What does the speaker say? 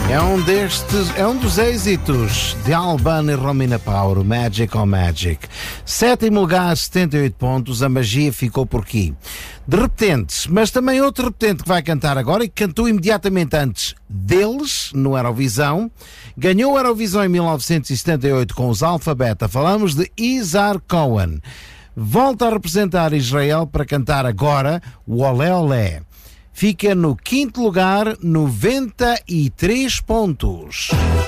É um dos êxitos de Albano e Romina Power, Magic on Magic. 7º lugar, 78 pontos, a magia ficou por aqui. De repente, mas também outro repetente que vai cantar agora e que cantou imediatamente antes deles, no Eurovisão, ganhou o Eurovisão em 1978 com os Alpha Beta. Falamos de Yzar Cohen. Volta a representar Israel para cantar agora o Olé Olé. Fica no 5º lugar, 93 pontos.